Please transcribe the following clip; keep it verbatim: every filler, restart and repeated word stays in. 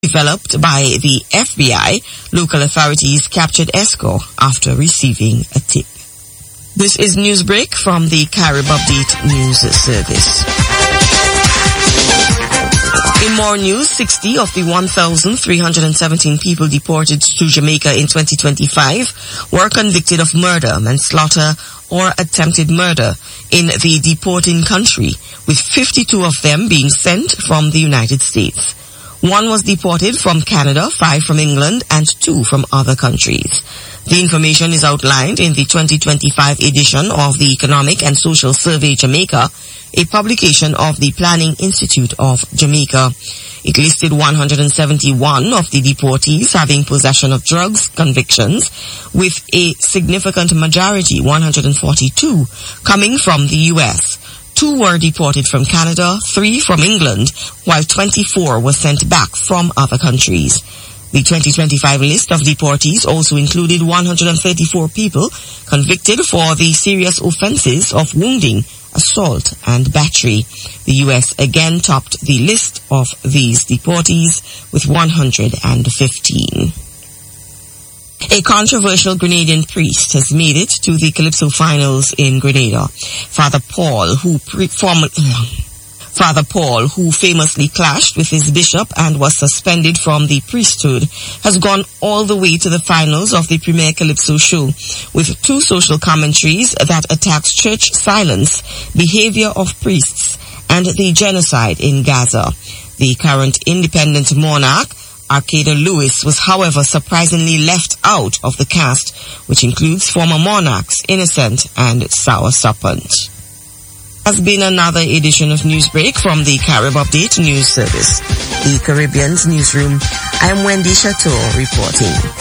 developed by the F B I, local authorities captured Esco after receiving a tip. This is Newsbreak from the Carib Update News Service. In more news, sixty of the one thousand three hundred seventeen people deported to Jamaica in twenty twenty-five were convicted of murder, manslaughter, or attempted murder in the deporting country, with fifty-two of them being sent from the United States. One was deported from Canada, five from England, and two from other countries. The information is outlined in the twenty twenty-five edition of the Economic and Social Survey Jamaica, a publication of the Planning Institute of Jamaica. It listed one hundred seventy-one of the deportees having possession of drugs convictions, with a significant majority, one hundred forty-two, coming from the U S. Two were deported from Canada, three from England, while twenty-four were sent back from other countries. The twenty twenty-five list of deportees also included one hundred thirty-four people convicted for the serious offenses of wounding, assault, and battery. The U S again topped the list of these deportees with one hundred fifteen. A controversial Grenadian priest has made it to the Calypso finals in Grenada. Father Paul, who pre- form- Father Paul, who famously clashed with his bishop and was suspended from the priesthood, has gone all the way to the finals of the Premier Calypso show, with two social commentaries that attacks church silence, behavior of priests, and the genocide in Gaza. The current independent monarch, Arcada Lewis, was however surprisingly left out of the cast, which includes former monarchs Innocent and Sour Serpent. Has been another edition of Newsbreak from the Carib Update News Service, the Caribbean's newsroom. I'm Wendy Chateau reporting.